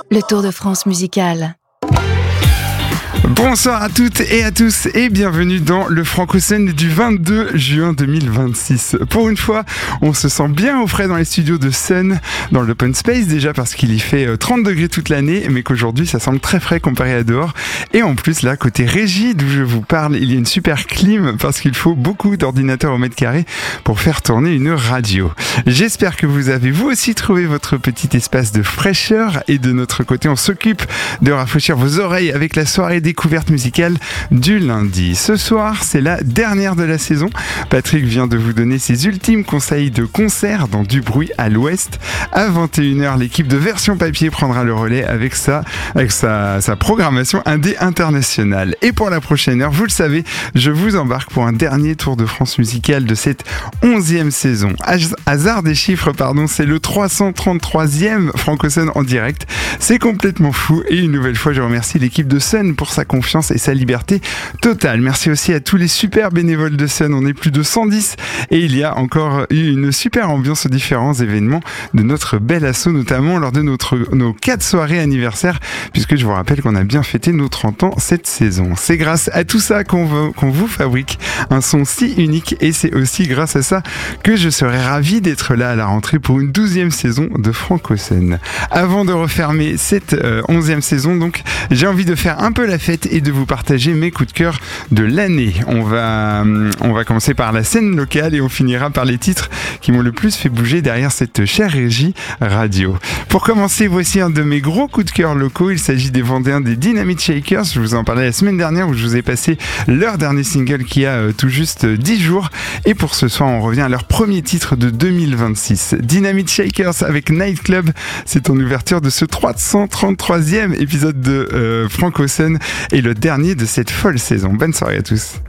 Le Tour de France musical. Bonsoir à toutes et à tous et bienvenue dans le Franco-Sun du 22 juin 2026. Pour une fois, on se sent bien au frais dans les studios de Sun, dans l'Open Space, déjà parce qu'il y fait 30 degrés toute l'année, mais qu'aujourd'hui ça semble très frais comparé à dehors. Et en plus là, côté régie d'où je vous parle, il y a une super clim parce qu'il faut beaucoup d'ordinateurs au mètre carré pour faire tourner une radio. J'espère que vous avez vous aussi trouvé votre petit espace de fraîcheur et de notre côté, on s'occupe de rafraîchir vos oreilles avec la soirée découverte musicale du lundi. Ce soir, c'est la dernière de la saison. Patrick vient de vous donner ses ultimes conseils de concert dans Du bruit à l'ouest. À 21h, l'équipe de Version Papier prendra le relais avec sa programmation indé internationale. Et pour la prochaine heure, vous le savez, je vous embarque pour un dernier tour de France musical de cette 11e saison. Hasard des chiffres, c'est le 333e Franco-Sun en direct. C'est complètement fou et une nouvelle fois, je remercie l'équipe de Sun pour sa confiance et sa liberté totale. Merci aussi à tous les super bénévoles de Sun. On est plus de 110 et il y a encore eu une super ambiance aux différents événements de notre bel assaut, notamment lors de nos 4 soirées anniversaires, puisque je vous rappelle qu'on a bien fêté nos 30 ans cette saison. C'est grâce à tout ça qu'on vous fabrique un son si unique et c'est aussi grâce à ça que je serais ravi d'être là à la rentrée pour une 12e saison de Franco-Sun. Avant de refermer cette 11e saison, donc, j'ai envie de faire un peu la fête et de vous partager mes coups de cœur de l'année. On va commencer par la scène locale et on finira par les titres qui m'ont le plus fait bouger derrière cette chère régie radio. Pour commencer, voici un de mes gros coups de cœur locaux. Il s'agit des Vendéens des Dynamite Shakers. Je vous en parlais la semaine dernière où je vous ai passé leur dernier single qui a tout juste 10 jours. Et pour ce soir, on revient à leur premier titre de 2026. Dynamite Shakers avec Nightclub. C'est en ouverture de ce 333e épisode de Franco-Sun et le dernier de cette folle saison. Bonne soirée à tous.